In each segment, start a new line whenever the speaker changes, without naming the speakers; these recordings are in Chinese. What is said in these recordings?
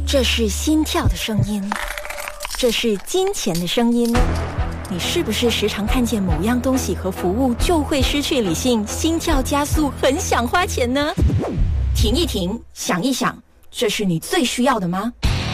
这是心跳的声音，这是金钱的声音。你是不是时常看见某样东西和服务就会失去理性，心跳加速，很想花钱呢？停一停，想一想，这是你最需要的吗？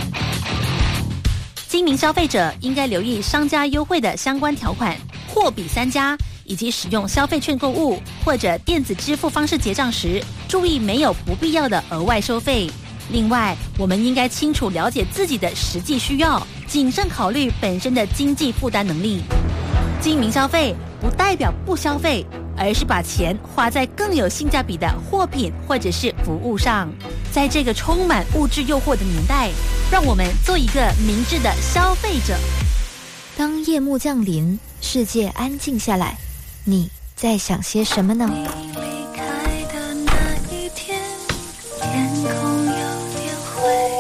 精明消费者应该留意商家优惠的相关条款，货比三家，以及使用消费券购物或者电子支付方式结账时，注意没有不必要的额外收费。另外，我们应该清楚了解自己的实际需要，谨慎考虑本身的经济负担能力。精明消费不代表不消费，而是把钱花在更有性价比的货品或者是服务上。在这个充满物质诱惑的年代，让我们做一个明智的消费者。
当夜幕降临，世界安静下来，你在想些什么呢？
你离开的那一天，天空有点灰。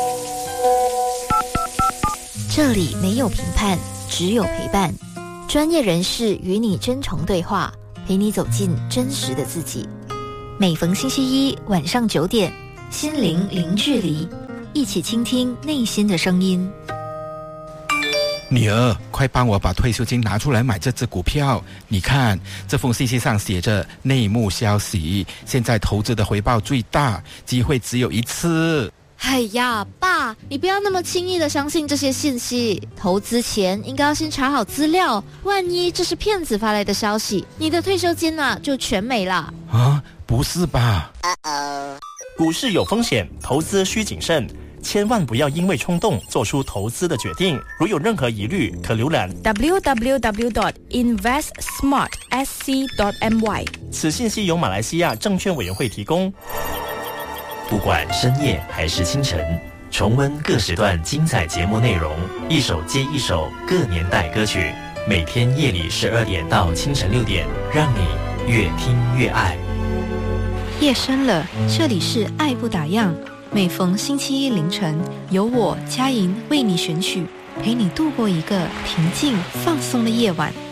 这里没有评判，只有陪伴。专业人士与你真诚对话，陪你走进真实的自己。每逢星期一晚上9点，心灵零距离，一起倾听内心的声音。
女儿，快帮我把退休金拿出来买这只股票。你看，这封信息上写着内幕消息，现在投资的回报最大，机会只有一次。
哎呀，爸，你不要那么轻易的相信这些信息。投资前应该要先查好资料，万一这是骗子发来的消息，你的退休金就全没了。
啊，不是吧？
股市有风险，投资需谨慎，千万不要因为冲动做出投资的决定。如有任何疑虑，可浏览
www.investsmartsc.my。
此信息由马来西亚证券委员会提供。
不管深夜还是清晨，重温各时段精彩节目内容，一首接一首各年代歌曲，每天夜里12点到清晨6点，让你越听越爱。
夜深了，这里是爱不打烊，每逢星期一凌晨，由我佳莹为你选曲，陪你度过一个平静放松的夜晚。